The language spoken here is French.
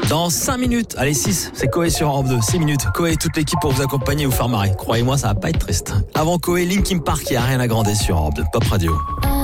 Dans 5 minutes, allez 6, c'est Coé sur Europe 2, 6 minutes. Coé et toute l'équipe pour vous accompagner et vous faire marrer. Croyez-moi, ça va pas être triste. Avant Coé, Linkin Park et Ariana Grande sur Europe 2, Pop Radio.